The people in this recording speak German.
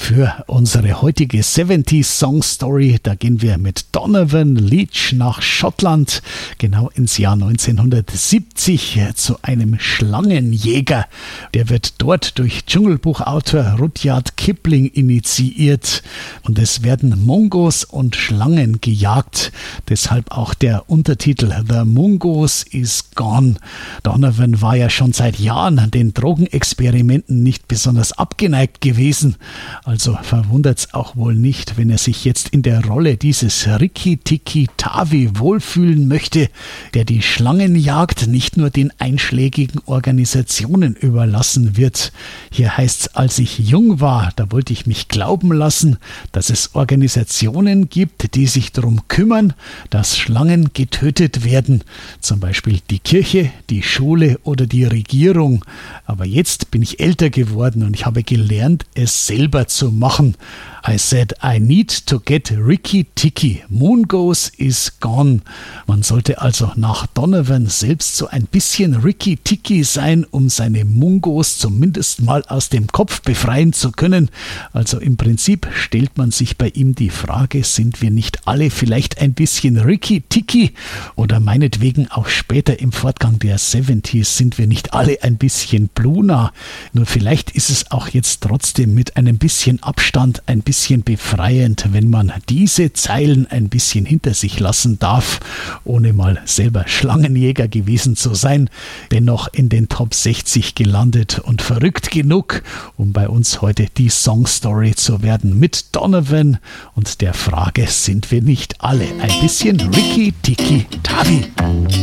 Für unsere heutige 70s Song Story, da gehen wir mit Donovan Leitch nach Schottland, genau ins Jahr 1970 zu einem Schlangenjäger. Der wird dort durch Dschungelbuchautor Rudyard Kipling initiiert und es werden Mungos und Schlangen gejagt. Deshalb auch der Untertitel The Mungo's is Gone. Donovan war ja schon seit Jahren den Drogenexperimenten nicht besonders abgeneigt gewesen. Also verwundert's auch wohl nicht, wenn er sich jetzt in der Rolle dieses Rikki-Tikki-Tavi wohlfühlen möchte, der die Schlangenjagd nicht nur den einschlägigen Organisationen überlassen wird. Hier heißt's, als ich jung war, da wollte ich mich glauben lassen, dass es Organisationen gibt, die sich darum kümmern, dass Schlangen getötet werden. Zum Beispiel die Kirche, die Schule oder die Regierung. Aber jetzt bin ich älter geworden und ich habe gelernt, es selber zu machen. I said, I need to get Rikki-Tikki. Mungo's is gone. Man sollte also nach Donovan selbst so ein bisschen Rikki-Tikki sein, um seine Mungos zumindest mal aus dem Kopf befreien zu können. Also im Prinzip stellt man sich bei ihm die Frage, sind wir nicht alle vielleicht ein bisschen Rikki-Tikki? Oder meinetwegen auch später im Fortgang der 70s sind wir nicht alle ein bisschen Bluna? Nur vielleicht ist es auch jetzt trotzdem mit einem bisschen Abstand ein bisschen befreiend, wenn man diese Zeilen ein bisschen hinter sich lassen darf, ohne mal selber Schlangenjäger gewesen zu sein, dennoch in den Top 60 gelandet und verrückt genug, um bei uns heute die Songstory zu werden mit Donovan und der Frage, sind wir nicht alle ein bisschen Rikki-Tikki-Tavi?